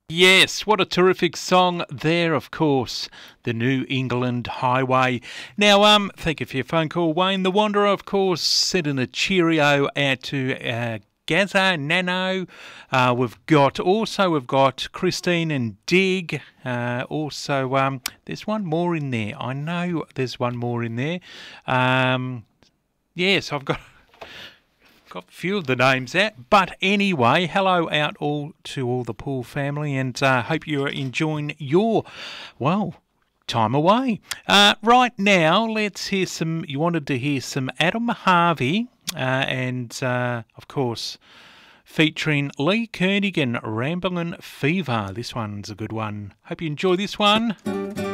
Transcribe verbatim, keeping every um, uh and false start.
Yes, what a terrific song there, of course. The New England Highway. Now, um, thank you for your phone call, Wayne the Wanderer, of course, sending a cheerio out to uh, Gaza, Nano. Uh, we've got also we've got Christine and Dig. Uh, also, um, there's one more in there. I know there's one more in there. Um, yes, I've got. Got a few of the names out, but anyway, hello out all to all the Poole family, and uh, hope you're enjoying your, well, time away. Uh, right now, let's hear some. You wanted to hear some Adam Harvey, uh, and uh, of course, featuring Lee Kernaghan, Ramblin' Fever. This one's a good one. Hope you enjoy this one.